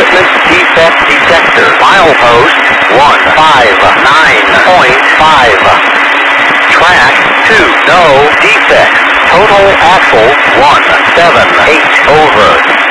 equipment defect detector. Milepost 159.5. Track 2, no defects. Total axle 178. Over.